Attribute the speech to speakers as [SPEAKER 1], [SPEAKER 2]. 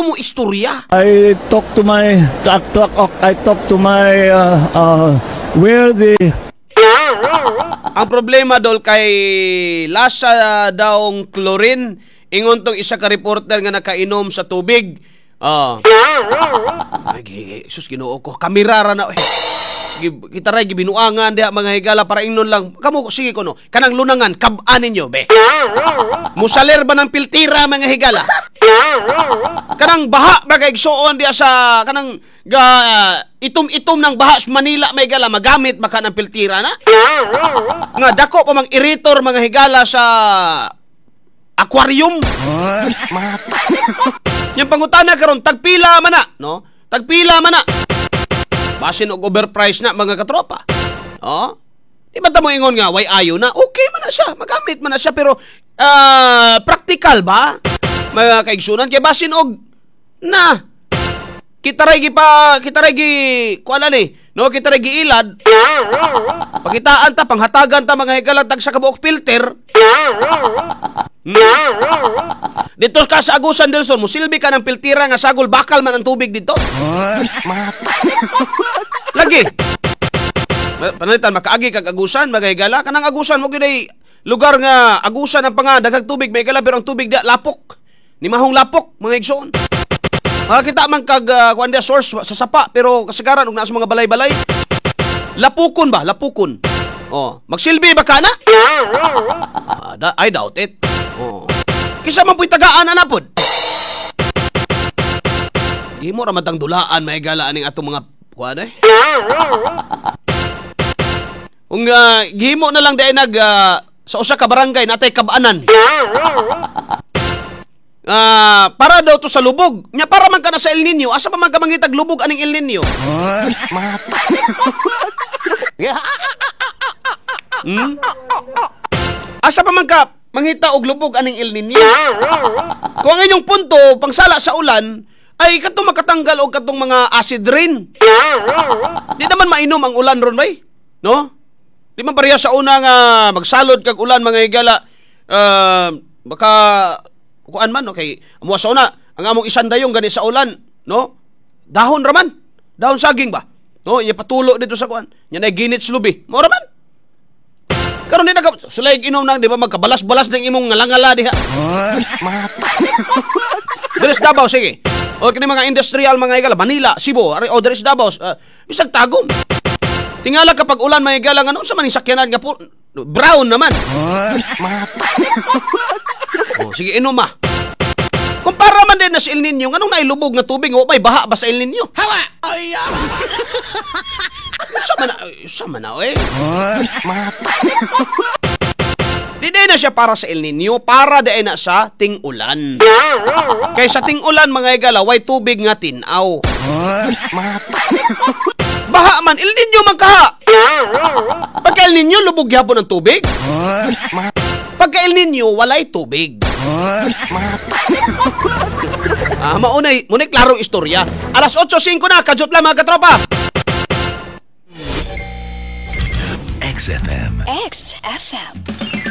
[SPEAKER 1] ayaw mo istorya.
[SPEAKER 2] I talk to my where the
[SPEAKER 1] Ang problema dol kay lasa daong chlorine ingon tong isa ka reporter nga nakainom sa tubig. Ay, sus Ginoo ko. Kamirara na. Kita ray gibinuangan diha mga higala para ingnon lang. Kamo sige ko no. Kanang lunangan kab-an ninyo be. Musaler ba ng piltira mga higala? Kanang baha ba kay igsuon diha sa kanang itom-itom ng baha sa Manila mga higala magamit ba ka ng piltira na? Nga dako pa mang iritor mga higala sa aquarium. Yung pangutana karon tagpila man na, no? Tagpila man na. Basin og overprice na mga katropa. Oh? Di ba ta mo ingon nga way ayo na? Okay man na siya, magamit man na siya pero practical ba? Mga kaigsunan kay basin og na kita ray kuala ni, no? Kita ray giilad. Pakitaan ta panghatagan ta mga higala tag sa kabuok filter. Dito ka sa Agusan del Sur, musilbi ka ng piltira nga sagol bakal man ang tubig dito. Lagi. Panalitan makaagi kag Agusan, mga higala. Kanang Agusan mo gyud lugar nga Agusan ang daghang tubig, mga higala, pero ang tubig dia lapok. Ni mahong lapok, mga igsoon. Makakita man kag kuan dia source sa sapa, pero kasagaran og naa sa mga balay-balay. Lapukon ba? Lapukon. Oh, magsilbi ba ka na? I doubt it. Oh. Kisa man po'y tagaan na pod. Di mo raman tang dulaan, may galaan ng atong mga kuan eh. Kung gihimo na lang dahil sa usa ka barangay natay kabanan. Para daw to sa lubog. Nya para man ka na sa El Nino, asa pa man ka mangitag lubog aning El Nino? Asa pa man ka mangita og lubog aning El Nino? Kung ang inyong punto pangsala sa ulan ay katong makatanggal og katong mga acid rain. Di naman mainom ang ulan ron bay, no? Di man pareha sa una nga magsalod kag ulan mga higala. Baka kuan man okay. Amo sa una ang among isandayong gani sa ulan, no? Dahon raman. Dahon saging ba? No, iya patulo dito sa kuan. Nya nay ginit slubi. Mo raman. Karon din sulay inom nang di ba magkabalas-balas ng imong ngalangala diha. Deres Davao sige. O kini mga industrial mga higala Manila, Cebu, o deres Davao, bisag tagom. Tingala kapag ulan mga higala ngano sa maning sakyanan nga po brown naman. Sige inom ma. Kumpara man din na sa El Nino, nganong nailubog nga tubig o may baha ba sa El Nino? Hawa! Ay! Sama na, eh. Di na siya para sa El Nino, para dahil na sa ting-ulan. Kaya sa ting-ulan, mga higala, way tubig nga tinaw. Baha man, El Nino magkaha. Pagka El Nino, lubog yapon ang tubig. Pagka El Nino, walay tubig. Maunay klarong istorya. Alas 8:05 na, kajot lang mga katropa.
[SPEAKER 3] XFM.
[SPEAKER 4] XFM.